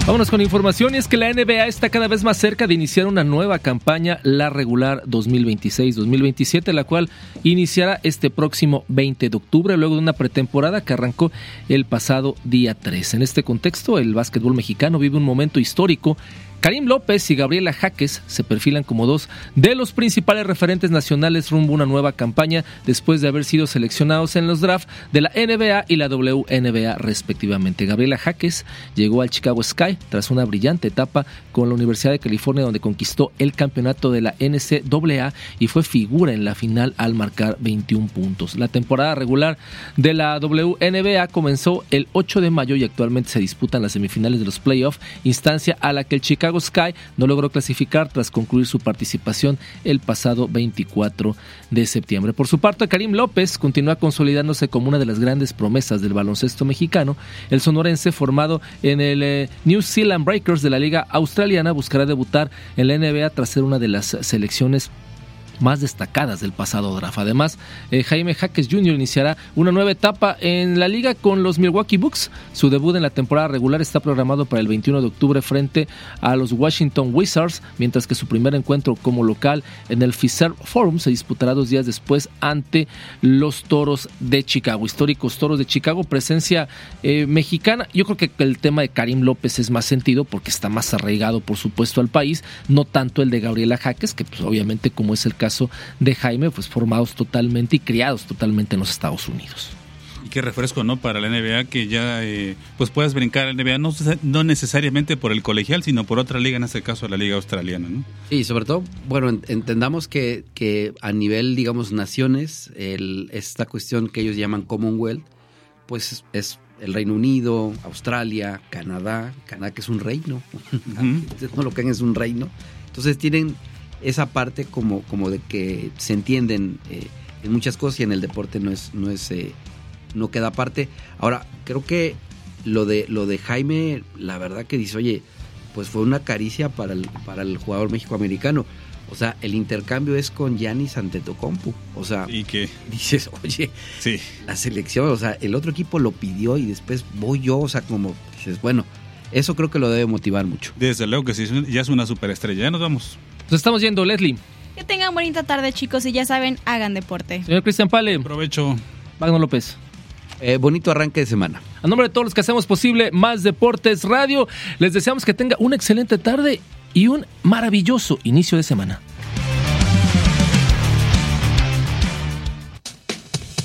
Vámonos con información, y es que la NBA está cada vez más cerca de iniciar una nueva campaña, la regular 2026-2027, la cual iniciará este próximo 20 de octubre, luego de una pretemporada que arrancó el pasado día 3. En este contexto, el básquetbol mexicano vive un momento histórico. Karim López y Gabriela Jaques se perfilan como dos de los principales referentes nacionales rumbo a una nueva campaña después de haber sido seleccionados en los drafts de la NBA y la WNBA respectivamente. Gabriela Jaques llegó al Chicago Sky tras una brillante etapa con la Universidad de California, donde conquistó el campeonato de la NCAA y fue figura en la final al marcar 21 puntos. La temporada regular de la WNBA comenzó el 8 de mayo y actualmente se disputan las semifinales de los playoffs, instancia a la que el Chicago Sky no logró clasificar tras concluir su participación el pasado 24 de septiembre. Por su parte, Karim López continúa consolidándose como una de las grandes promesas del baloncesto mexicano. El sonorense, formado en el New Zealand Breakers de la Liga Australiana, buscará debutar en la NBA tras ser una de las selecciones más destacadas del pasado draft. Además, Jaime Jaques Jr. iniciará una nueva etapa en la liga con los Milwaukee Bucks. Su debut en la temporada regular está programado para el 21 de octubre frente a los Washington Wizards, mientras que su primer encuentro como local en el Fiserv Forum se disputará 2 días después ante los Toros de Chicago. Históricos Toros de Chicago, presencia mexicana. Yo creo que el tema de Karim López es más sentido porque está más arraigado, por supuesto, al país, no tanto el de Gabriela Jaques, que pues obviamente, como es el caso de Jaime, pues formados totalmente y criados totalmente en los Estados Unidos. Y qué refresco, ¿no? Para la NBA, que ya pues puedas brincar a la NBA, no necesariamente por el colegial, sino por otra liga, en este caso la liga australiana, ¿no? Y sobre todo, bueno, entendamos que a nivel, digamos, naciones, esta cuestión que ellos llaman Commonwealth, pues es el Reino Unido, Australia, Canadá que es un reino, no lo que es un reino, entonces tienen esa parte como de que se entienden en muchas cosas, y en el deporte no queda aparte. Ahora, creo que lo de Jaime, la verdad que dice, oye, pues fue una caricia para el jugador mexicoamericano. O sea, el intercambio es con Giannis Antetokounmpo. O sea, ¿y qué? Dices, oye, sí, la selección, o sea, el otro equipo lo pidió y después voy yo, o sea, como dices, bueno, eso creo que lo debe motivar mucho. Desde luego que sí, ya es una superestrella. Ya nos vamos. Nos estamos yendo, Leslie. Que tengan bonita tarde, chicos, y ya saben, hagan deporte. Señor Cristian Pale. Provecho. Magno López. Bonito arranque de semana. A nombre de todos los que hacemos posible Más Deportes Radio, les deseamos que tenga una excelente tarde y un maravilloso inicio de semana.